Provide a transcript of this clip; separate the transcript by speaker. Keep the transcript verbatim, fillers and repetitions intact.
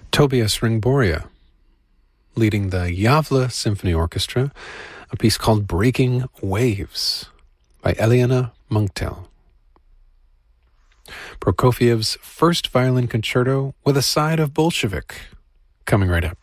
Speaker 1: Tobias Ringboria, leading the Yavle Symphony Orchestra, a piece called Breaking Waves by Eliana Munktel. Prokofiev's first violin concerto with a side of Bolshevik, coming right up.